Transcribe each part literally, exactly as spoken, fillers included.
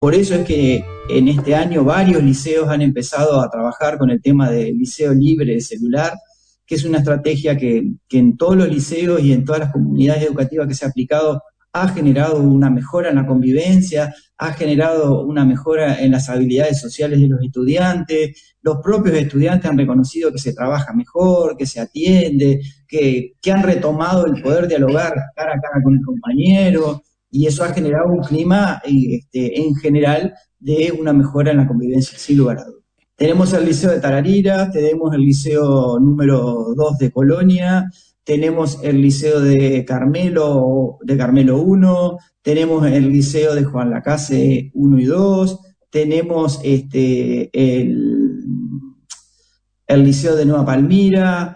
Por eso es que en este año varios liceos han empezado a trabajar con el tema del liceo libre de celular, que es una estrategia que, que en todos los liceos y en todas las comunidades educativas que se ha aplicado ha generado una mejora en la convivencia, ha generado una mejora en las habilidades sociales de los estudiantes. Los propios estudiantes han reconocido que se trabaja mejor, que se atiende, que, que han retomado el poder dialogar cara a cara con el compañero, y eso ha generado un clima este, en general de una mejora en la convivencia, sin lugar a dudas. Tenemos el Liceo de Tararira, tenemos el Liceo número dos de Colonia, tenemos el Liceo de Carmelo, de Carmelo uno, tenemos el Liceo de Juan Lacase uno y dos, tenemos este, el, el Liceo de Nueva Palmira,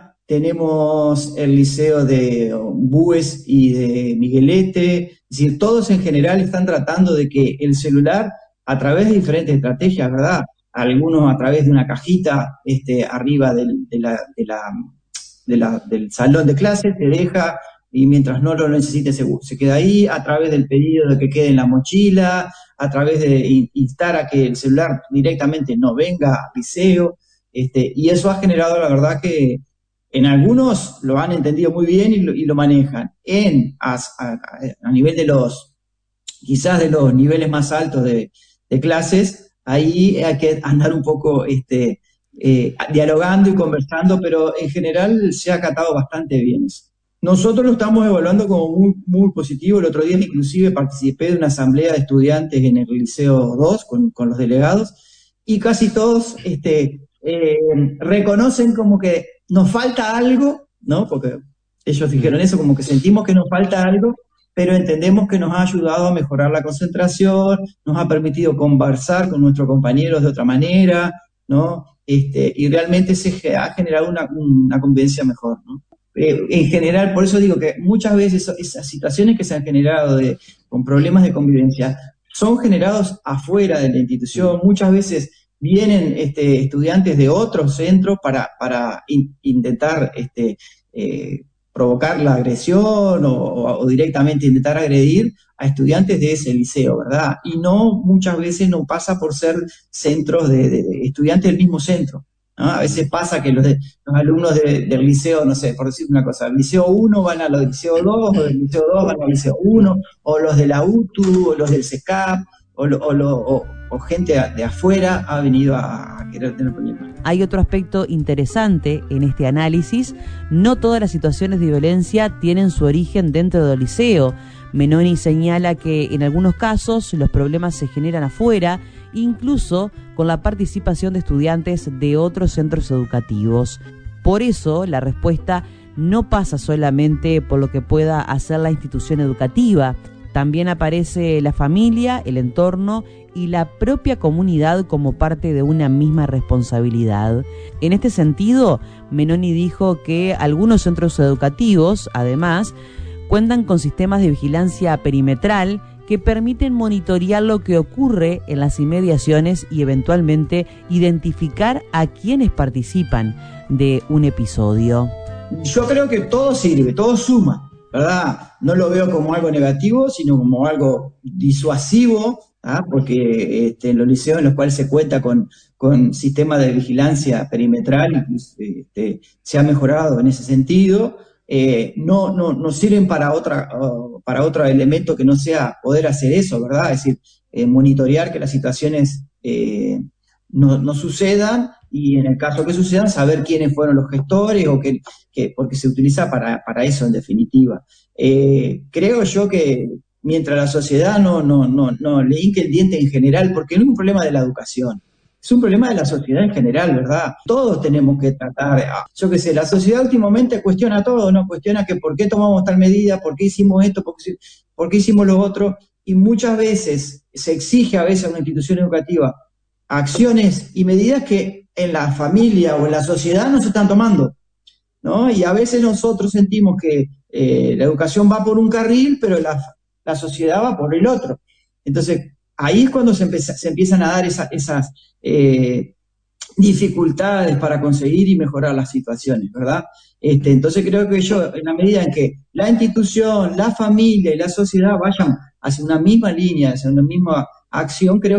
tenemos el Liceo de Búes y de Miguelete. Es decir, todos en general están tratando de que el celular, a través de diferentes estrategias, ¿verdad? Algunos a través de una cajita este, arriba del, de la, de la, de la, del salón de clases, te deja, y mientras no lo necesite se, se queda ahí, a través del pedido de que quede en la mochila, a través de instar a que el celular directamente no venga al liceo, este, y eso ha generado, la verdad, que en algunos lo han entendido muy bien y lo, y lo manejan. En, a, a, a nivel de los, quizás de los niveles más altos de, de clases, ahí hay que andar un poco este, eh, dialogando y conversando, pero en general se ha acatado bastante bien eso. Nosotros lo estamos evaluando como muy, muy positivo. El otro día inclusive participé de una asamblea de estudiantes en el Liceo dos con, con los delegados, y casi todos este, eh, reconocen como que nos falta algo, ¿no? Porque ellos dijeron eso, como que sentimos que nos falta algo, pero entendemos que nos ha ayudado a mejorar la concentración, nos ha permitido conversar con nuestros compañeros de otra manera, ¿no? Este, y realmente se ha generado una, una convivencia mejor, ¿no? Eh, en general, por eso digo que muchas veces esas situaciones que se han generado de, con problemas de convivencia son generados afuera de la institución. Muchas veces vienen este, estudiantes de otros centros para, para in, intentar este, eh, provocar la agresión o, o, o directamente intentar agredir a estudiantes de ese liceo, ¿verdad? Y no, muchas veces no pasa por ser centros de, de, de estudiantes del mismo centro, ¿no? A veces pasa que los, de, los alumnos de, del liceo, no sé, por decir una cosa, del liceo uno van a los del liceo dos, o del liceo dos van al liceo uno, o los de la U T U, o los del C E C A P, o, lo, o, lo, o, o gente de afuera ha venido a, a querer tener problemas. Hay otro aspecto interesante en este análisis: no todas las situaciones de violencia tienen su origen dentro del liceo. Menoni señala que en algunos casos los problemas se generan afuera, incluso con la participación de estudiantes de otros centros educativos. Por eso, la respuesta no pasa solamente por lo que pueda hacer la institución educativa. También aparece la familia, el entorno y la propia comunidad como parte de una misma responsabilidad. En este sentido, Menoni dijo que algunos centros educativos, además, cuentan con sistemas de vigilancia perimetral que permiten monitorear lo que ocurre en las inmediaciones y eventualmente identificar a quienes participan de un episodio. Yo creo que todo sirve, todo suma, ¿verdad? No lo veo como algo negativo, sino como algo disuasivo, ¿ah? Porque este, en los liceos en los cuales se cuenta con, con sistemas de vigilancia perimetral, este, se ha mejorado en ese sentido. Eh, no, no, no sirven para otra, uh, para otro elemento que no sea poder hacer eso, ¿verdad? Es decir, eh, monitorear que las situaciones eh, no, no sucedan, y en el caso que sucedan, saber quiénes fueron los gestores, o que, que porque se utiliza para, para eso en definitiva. Eh, creo yo que mientras la sociedad no, no, no, no le hinque el diente en general, porque no es un problema de la educación, es un problema de la sociedad en general, ¿verdad? Todos tenemos que tratar, yo qué sé, la sociedad últimamente cuestiona todo, ¿no? Cuestiona que por qué tomamos tal medida, por qué hicimos esto, por qué, por qué hicimos lo otro, y muchas veces se exige a veces a una institución educativa acciones y medidas que en la familia o en la sociedad no se están tomando, ¿no? Y a veces nosotros sentimos que eh, la educación va por un carril, pero la, la sociedad va por el otro. Entonces, ahí es cuando se, empieza, se empiezan a dar esa, esas eh, dificultades para conseguir y mejorar las situaciones, ¿verdad? Este, entonces creo que yo, en la medida en que la institución, la familia y la sociedad vayan hacia una misma línea, hacia una misma acción, creo